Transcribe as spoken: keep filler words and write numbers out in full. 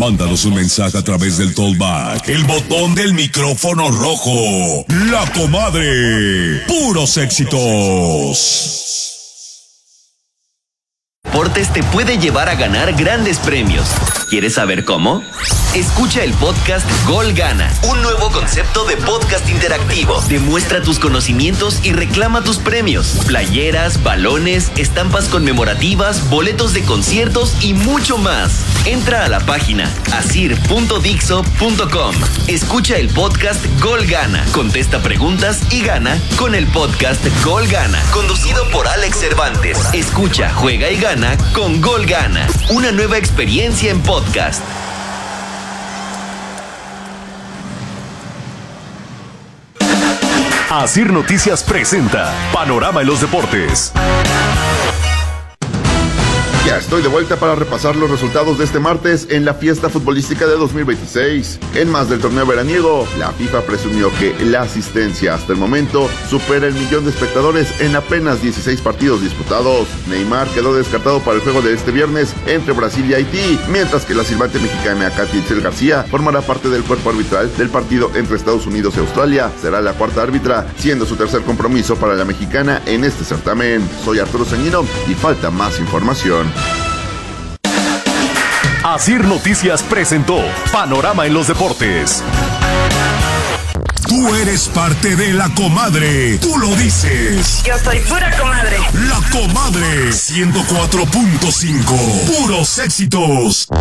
Mándanos un mensaje a través del Tollback, el botón del micrófono rojo. La Comadre. Puros éxitos. Deportes te puede llevar a ganar grandes premios. ¿Quieres saber cómo? Escucha el podcast Gol Gana, un nuevo concepto de podcast interactivo. Demuestra tus conocimientos y reclama tus premios. Playeras, balones, estampas conmemorativas, boletos de conciertos y mucho más. Entra a la página asir punto dixo punto com. Escucha el podcast Gol Gana. Contesta preguntas y gana con el podcast Gol Gana, conducido por Alex Cervantes. Escucha, juega y gana con Gol Gana. Una nueva experiencia en podcast. Asir Noticias presenta Panorama en los Deportes. Ya estoy de vuelta para repasar los resultados de este martes en la fiesta futbolística de dos mil veintiséis. En más del torneo veraniego, la FIFA presumió que la asistencia hasta el momento supera el millón de espectadores en apenas dieciséis partidos disputados. Neymar quedó descartado para el juego de este viernes entre Brasil y Haití, mientras que la silbante mexicana Katy Itzel García formará parte del cuerpo arbitral del partido entre Estados Unidos y Australia. Será la cuarta árbitra, siendo su tercer compromiso para la mexicana en este certamen. Soy Arturo Ceñino y falta más información. Asir Noticias presentó Panorama en los Deportes. Tú eres parte de La Comadre. Tú lo dices. Yo soy pura comadre. La Comadre ciento cuatro punto cinco. Puros éxitos.